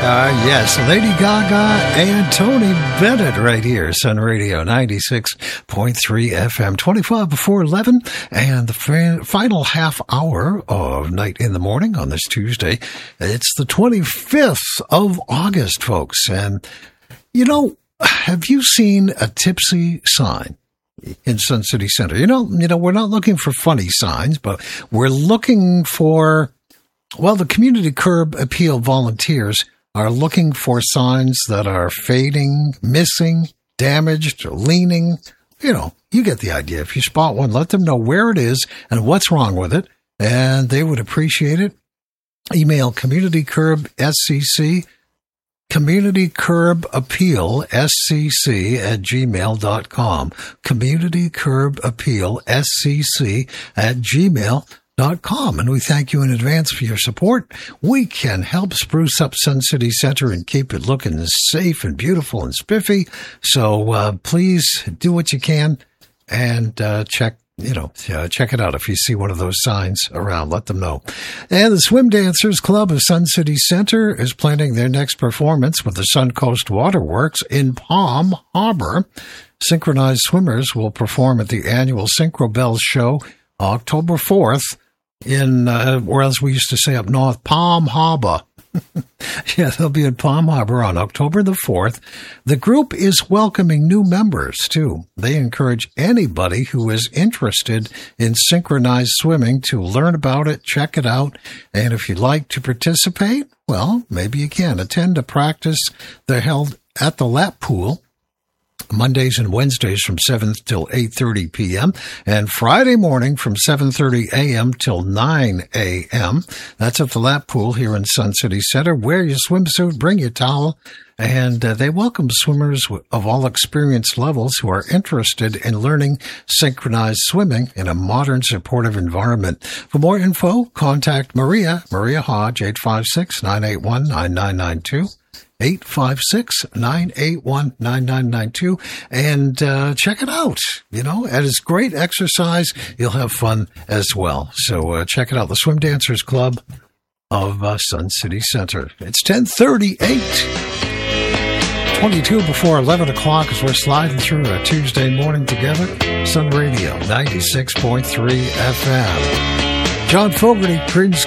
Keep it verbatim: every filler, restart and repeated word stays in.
Uh, yes, Lady Gaga and Tony Bennett right here, Sun Radio ninety-six point three F M, twenty-five before eleven, and the f- final half hour of Night in the Morning on this Tuesday. It's the twenty-fifth of August, folks, and you know, have you seen a tipsy sign in Sun City Center? You know, you know, we're not looking for funny signs, but we're looking for, well, the Community Curb Appeal volunteers are looking for signs that are fading, missing, damaged, or leaning. You know, you get the idea. If you spot one, let them know where it is and what's wrong with it, and they would appreciate it. Email Community Curb S C C, Community Curb Appeal S C C at gmail dot com. Community Curb Appeal S C C at gmail dot com. And we thank you in advance for your support. We can help spruce up Sun City Center and keep it looking safe and beautiful and spiffy. So uh, please do what you can and uh, check You know, uh, check it out. If you see one of those signs around, let them know. And the Swim Dancers Club of Sun City Center is planning their next performance with the Suncoast Waterworks in Palm Harbor. Synchronized swimmers will perform at the annual Synchro Bells show October fourth in, uh, or as we used to say up north, Palm Harbor. Yeah, they'll be in Palm Harbor on October the fourth. The group is welcoming new members, too. They encourage anybody who is interested in synchronized swimming to learn about it, check it out, and if you'd like to participate, well, maybe you can. Attend a practice. They're held at the lap pool Mondays and Wednesdays from seven till eight thirty p.m. and Friday morning from seven thirty a.m. till nine a.m. That's at the lap pool here in Sun City Center. Wear your swimsuit, bring your towel, and uh, they welcome swimmers of all experience levels who are interested in learning synchronized swimming in a modern, supportive environment. For more info, contact Maria, Maria Hodge, eight five six, nine eight one, nine nine nine two. eight five six, nine eight one, nine nine nine two, and uh, check it out. You know, it is great exercise. You'll have fun as well. So uh, check it out, the Swim Dancers Club of uh, Sun City Center. It's ten thirty-eight, twenty-two before eleven o'clock as we're sliding through a Tuesday morning together. Sun Radio, ninety-six point three F M. John Fogerty, Prince